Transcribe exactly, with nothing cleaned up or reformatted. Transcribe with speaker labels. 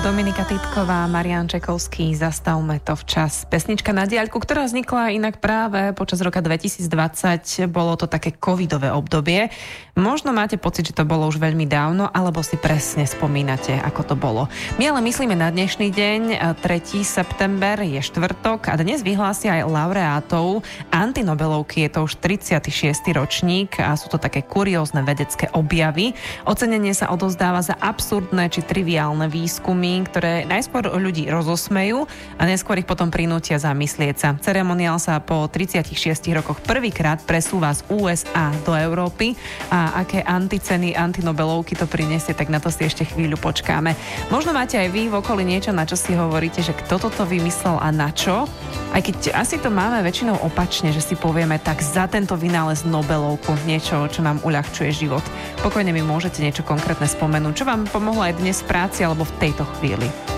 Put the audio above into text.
Speaker 1: Dominika Tytková, Marián Čekovský, Zastavme to včas. Pesnička na diaľku, ktorá vznikla inak práve počas roka dvetisícdvadsať. Bolo to také covidové obdobie. Možno máte pocit, že to bolo už veľmi dávno, alebo si presne spomínate, ako to bolo. My ale myslíme na dnešný deň, tretieho september, je štvrtok a dnes vyhlásia aj laureátov antinobelovky. Je to už tridsiaty šiesty ročník a sú to také kuriózne vedecké objavy. Ocenenie sa odovzdáva za absurdné či triviálne výskumy, ktoré najskôr ľudí rozosmejú a neskôr ich potom prinútia zamyslieť sa. Ceremoniál sa po tridsiatich šiestich rokoch prvýkrát presúva z ú es á do Európy a aké anticeny, antinobelovky to prinesie, tak na to si ešte chvíľu počkáme. Možno máte aj vy v okolí niečo, na čo si hovoríte, že kto toto vymyslel a na čo? Aj keď asi to máme väčšinou opačne, že si povieme tak za tento vynález Nobelovku, niečo, čo nám uľahčuje život. Pokojne mi môžete niečo konkrétne spomenúť, čo vám pomohlo aj dnes v práci alebo v tejto chvíli.